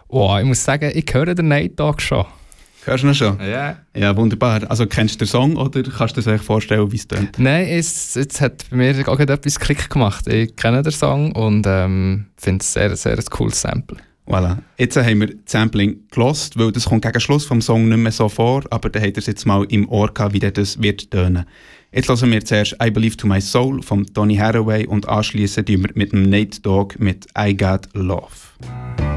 Oh, ich muss sagen, ich höre den Nate Dogg schon. Hörst du ihn schon? Ja. Ja, wunderbar. Also kennst du den Song oder kannst du dir eigentlich vorstellen, wie es tönt? Nein, jetzt hat bei mir auch gerade etwas Klick gemacht. Ich kenne den Song und finde es sehr, sehr ein cooles Sample. Voilà. Jetzt haben wir das Sampling gelost, weil das kommt gegen Schluss vom Song nicht mehr so vor, aber dann habt ihr es jetzt mal im Ohr gehabt, wie das wird tönen. Jetzt hören wir zuerst «I Believe to My Soul» von Donny Hathaway und anschließend wir mit dem Nate Dogg mit «I Got Love».